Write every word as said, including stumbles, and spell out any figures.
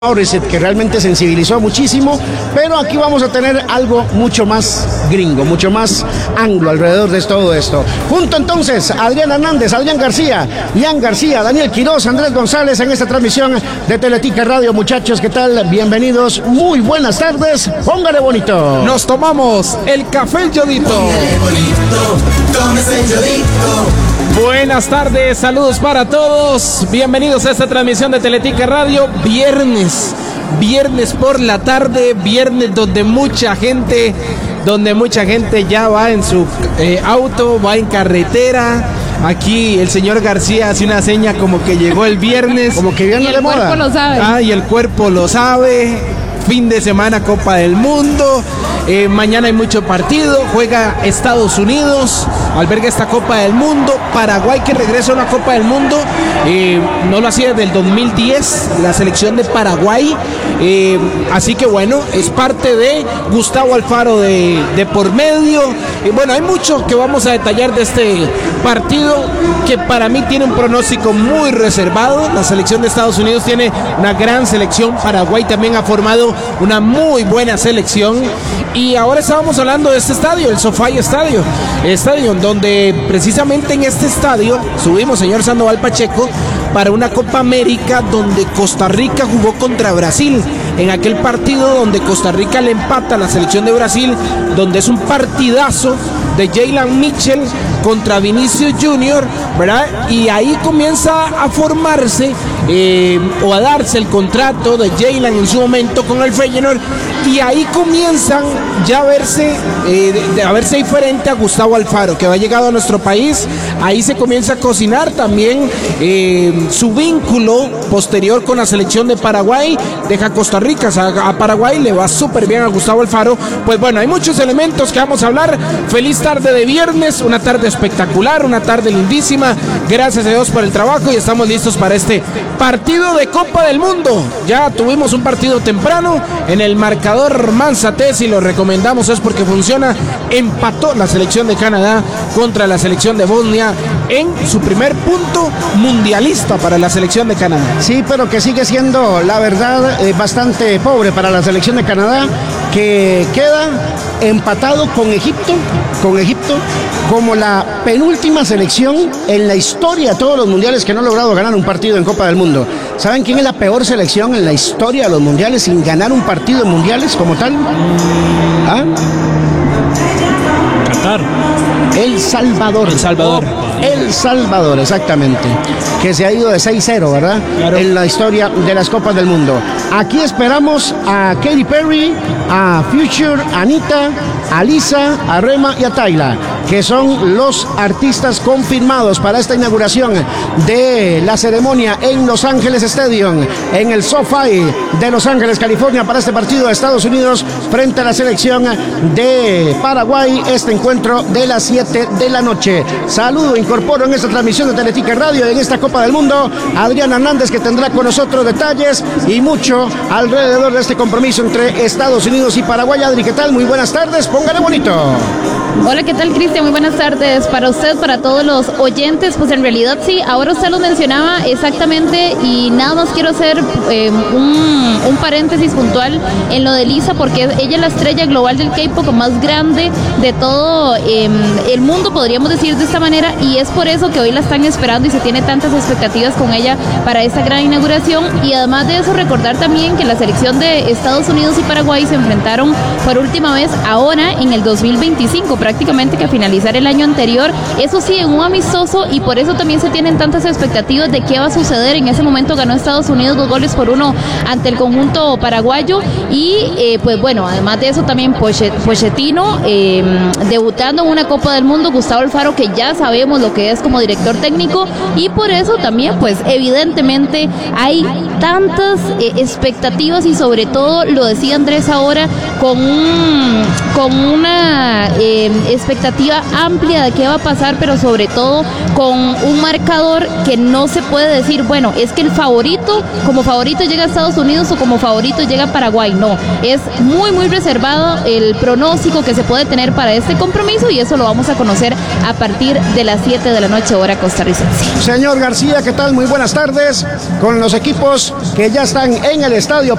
Morissette, que realmente sensibilizó muchísimo, pero aquí vamos a tener algo mucho más gringo, mucho más anglo alrededor de todo esto. Junto entonces a Adrián Hernández, Adrián García, Ian García, Daniel Quiroz, Andrés González en esta transmisión de Teletica Radio. Muchachos, ¿qué tal? Bienvenidos, muy buenas tardes, póngale bonito. Nos tomamos el café El Yodito. Póngale bonito, tómese el Yodito. Buenas tardes, saludos para todos. Bienvenidos a esta transmisión de Teletica Radio. Viernes, viernes por la tarde, viernes donde mucha gente, donde mucha gente ya va en su eh, auto, va en carretera. Aquí el señor García hace una seña como que llegó el viernes. Como que viene de moda. El cuerpo lo sabe. Ah, y el cuerpo lo sabe. Fin de semana Copa del Mundo. Eh, mañana hay mucho partido. Juega Estados Unidos, alberga esta Copa del Mundo. Paraguay, que regresa a una Copa del Mundo. Eh, no lo hacía desde el dos mil diez, la selección de Paraguay. Eh, así que bueno, es parte de Gustavo Alfaro de, de por medio. Y eh, bueno, hay mucho que vamos a detallar de este partido, que para mí tiene un pronóstico muy reservado. La selección de Estados Unidos tiene una gran selección. Paraguay también ha formado una muy buena selección. Y ahora estábamos hablando de este estadio, el SoFi Estadio, estadio donde precisamente en este estadio subimos, señor Sandoval Pacheco, para una Copa América donde Costa Rica jugó contra Brasil. En aquel partido donde Costa Rica le empata a la selección de Brasil, donde es un partidazo de Jalen Mitchell contra Vinicius Junior, ¿verdad? Y ahí comienza a formarse eh, o a darse el contrato de Jalen en su momento con el Feyenoord, y ahí comienzan ya a verse, eh, de, de, a verse diferente a Gustavo Alfaro, que ha llegado a nuestro país. Ahí se comienza a cocinar también eh, su vínculo posterior con la selección de Paraguay. Deja Costa Rica a, a Paraguay, le va súper bien a Gustavo Alfaro. Pues bueno, hay muchos elementos que vamos a hablar. Feliz tarde de viernes, una tarde espectacular, una tarde lindísima. Gracias a Dios por el trabajo y estamos listos para este partido de Copa del Mundo. Ya tuvimos un partido temprano en el marcador Manzate, si lo recomendamos es porque funciona. Empató la selección de Canadá contra la selección de Bosnia en su primer punto mundialista para la selección de Canadá. Sí, pero que sigue siendo, la verdad, eh, bastante pobre para la selección de Canadá, que queda empatado con Egipto, con Egipto, como la penúltima selección en la historia de todos los mundiales que no ha logrado ganar un partido en Copa del Mundo. ¿Saben quién es la peor selección en la historia de los mundiales sin ganar un partido en mundiales como tal? ¿Ah? Qatar. El Salvador. El Salvador. El Salvador, exactamente. Que se ha ido de seis cero, ¿verdad? Claro. En la historia de las Copas del Mundo. Aquí esperamos a Katy Perry, a Future, a Anita, a Lisa, a Rema y a Tayla, que son los artistas confirmados para esta inauguración de la ceremonia en Los Ángeles Stadium, en el SoFi de Los Ángeles, California, para este partido de Estados Unidos frente a la selección de Paraguay. Este encuentro de las siete de la noche. Saludo, incorporo en esta transmisión de Teletica Radio en esta Copa del Mundo a Adrián Hernández, que tendrá con nosotros detalles y mucho alrededor de este compromiso entre Estados Unidos y Paraguay. Adri, ¿qué tal? Muy buenas tardes, póngale bonito. Hola, ¿qué tal, Cristian? Muy buenas tardes para usted, para todos los oyentes. Pues en realidad sí, ahora usted lo mencionaba exactamente, y nada más quiero hacer eh, un, un paréntesis puntual en lo de Lisa, porque ella es la estrella global del K-pop más grande de todo eh, el mundo, podríamos decir de esta manera, y es por eso que hoy la están esperando y se tiene tantas expectativas con ella para esta gran inauguración. Y además de eso, recordar también que la selección de Estados Unidos y Paraguay se enfrentaron por última vez ahora en el dos mil veinticinco, prácticamente que a finalizar el año anterior, eso sí, en un amistoso, y por eso también se tienen tantas expectativas de qué va a suceder. En ese momento ganó Estados Unidos dos goles por uno ante el conjunto paraguayo, y eh, pues bueno, además de eso también Pochettino eh, debutando en una Copa del Mundo, Gustavo Alfaro, que ya sabemos lo que es como director técnico, y por eso también pues evidentemente hay tantas eh, expectativas, y sobre todo lo decía Andrés ahora, con, un, con una eh, expectativa amplia de qué va a pasar, pero sobre todo con un marcador que no se puede decir, bueno, es que el favorito, como favorito llega a Estados Unidos o como favorito llega a Paraguay. No, es muy muy reservado el pronóstico que se puede tener para este compromiso, y eso lo vamos a conocer a partir de las siete de la noche, hora costarricense. Señor García, ¿qué tal? Muy buenas tardes. Con los equipos que ya están en el estadio